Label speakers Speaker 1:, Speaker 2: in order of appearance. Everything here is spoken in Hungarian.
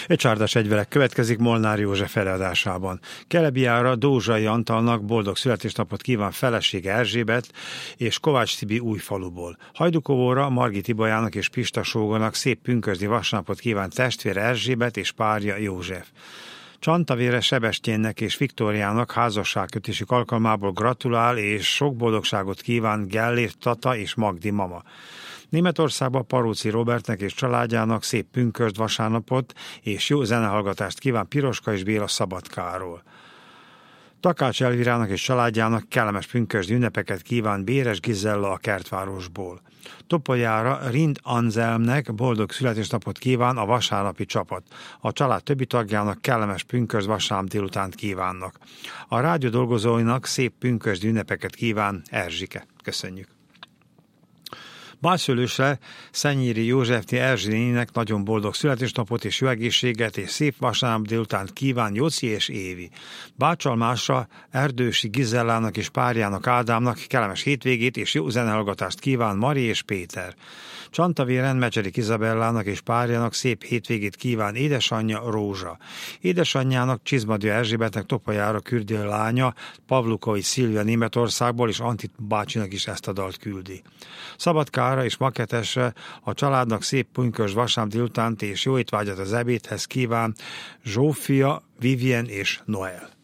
Speaker 1: Öcsárdás egyvelek következik Molnár József előadásában. Kelebiára Dózsai Antalnak boldog születésnapot kíván felesége Erzsébet és Kovács Tibi Újfaluból. Hajdúkovóra Margit Ibolyának és Pista Sógonak szép pünkösdi vasárnapot kíván testvére Erzsébet és párja József. Csantavére Sebestyénnek és Viktóriának házasságkötésük alkalmából gratulál és sok boldogságot kíván Gellért Tata és Magdi mama. Németországban Paróci Robertnek és családjának szép pünkösd vasárnapot és jó zenehallgatást kíván Piroska és Béla Szabadkáról. Takács Elvirának és családjának kellemes pünkösdi ünnepeket kíván Béres Gizella a Kertvárosból. Topoljára Rind Anzelmnek boldog születésnapot kíván a vasárnapi csapat. A család többi tagjának kellemes pünkösd vasárnap délutánt kívánnak. A rádió dolgozóinak szép pünkösdi ünnepeket kíván Erzsike. Köszönjük! Bászülősre Szennyéri Józsefné Erzsénének nagyon boldog születésnapot és jó egészséget és szép vasárnap délután kíván Jóci és Évi. Bácsalmásra Erdősi Gizellának és párjának Ádámnak kellemes hétvégét és jó zenehallgatást kíván Mari és Péter. Csantavéren Mecserik Izabellának és párjának szép hétvégét kíván édesanyja Rózsa. Édesanyjának Csizmadő Erzsébetnek Topoljára küldő lánya Pavlukovics Szilvia Németországból és Antit bácsinak is ezt a dalt küldi. Szabadkára és Maketesre a családnak szép pünkösd vasárnap délutánt és jó étvágyat az ebédhez kíván Zsófia, Vivien és Noel.